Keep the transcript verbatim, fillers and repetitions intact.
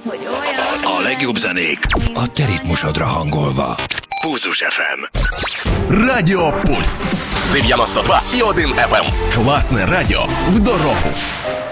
hogy olyan. A legjobb zenék a te ritmusodra hangolva. Pulzus ef em. Радіо Пульс. дев'яносто два і один еф ем. Класне радіо в дорогу.